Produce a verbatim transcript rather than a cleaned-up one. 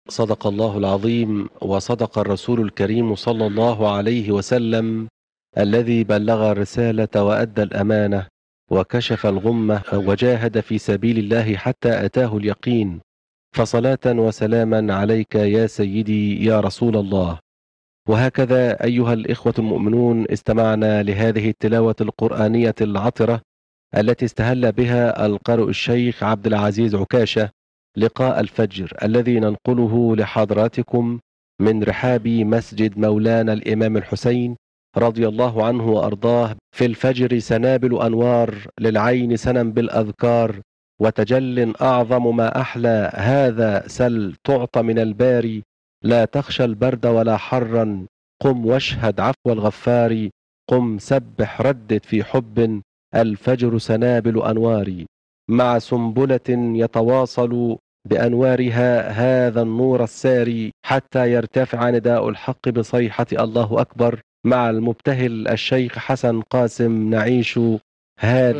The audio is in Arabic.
صدق الله العظيم وصدق الرسول الكريم صلى الله عليه وسلم الذي بلغ الرسالة وأدى الأمانة وكشف الغمة وجاهد في سبيل الله حتى أتاه اليقين، فصلاة وسلاما عليك يا سيدي يا رسول الله. وهكذا أيها الإخوة المؤمنون استمعنا لهذه التلاوة القرآنية العطرة التي استهل بها القارئ الشيخ عبد العزيز عكاشة لقاء الفجر الذي ننقله لحضراتكم من رحاب مسجد مولانا الإمام الحسين رضي الله عنه وأرضاه. في الفجر سنابل أنوار، للعين سنم بالأذكار، وتجل أعظم ما أحلى هذا سل تعطى من الباري. لا تخشى البرد ولا حرا، قم واشهد عفو الغفار. قم سبح ردد في حب، الفجر سنابل أنواري. مع سنبلة يتواصل بأنوارها هذا النور الساري حتى يرتفع نداء الحق بصيحة الله أكبر. مع المبتهل الشيخ حسن قاسم نعيش هذه